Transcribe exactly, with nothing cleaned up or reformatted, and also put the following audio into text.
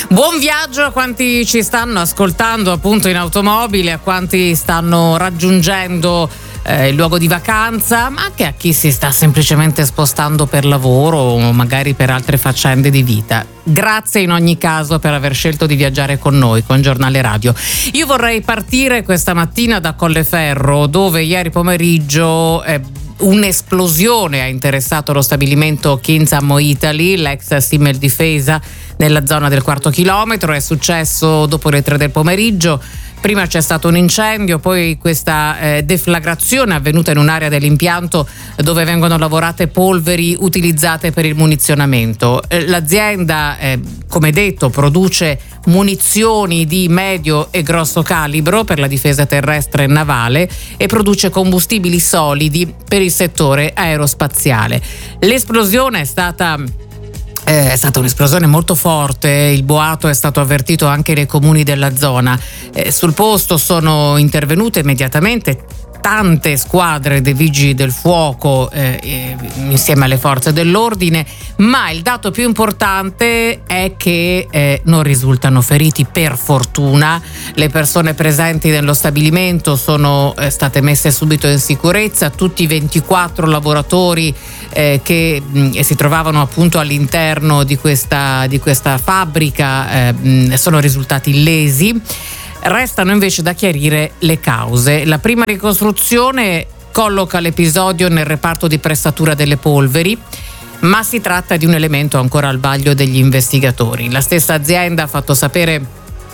Buon viaggio a quanti ci stanno ascoltando appunto in automobile, a quanti stanno raggiungendo eh, il luogo di vacanza, ma anche a chi si sta semplicemente spostando per lavoro o magari per altre faccende di vita. Grazie in ogni caso per aver scelto di viaggiare con noi, con Giornale Radio. Io vorrei partire questa mattina da Colleferro, dove ieri pomeriggio eh, un'esplosione ha interessato lo stabilimento Kings Ammo Italy, l'ex Simmel Difesa, nella zona del quarto chilometro. È successo dopo le tre del pomeriggio. Prima c'è stato un incendio, poi questa eh, deflagrazione avvenuta in un'area dell'impianto dove vengono lavorate polveri utilizzate per il munizionamento. Eh, l'azienda, eh, come detto, produce munizioni di medio e grosso calibro per la difesa terrestre e navale e produce combustibili solidi per il settore aerospaziale. L'esplosione è stata È stata un'esplosione molto forte, il boato è stato avvertito anche nei comuni della zona. Eh, sul posto sono intervenute immediatamente tante squadre dei vigili del fuoco eh, eh, insieme alle forze dell'ordine, ma il dato più importante è che eh, non risultano feriti, per fortuna. Le persone presenti nello stabilimento sono eh, state messe subito in sicurezza. Tutti i ventiquattro lavoratori eh, che mh, si trovavano appunto all'interno di questa, di questa fabbrica eh, mh, sono risultati illesi. Restano invece da chiarire le cause. La prima ricostruzione colloca l'episodio nel reparto di pressatura delle polveri, ma si tratta di un elemento ancora al vaglio degli investigatori. La stessa azienda ha fatto sapere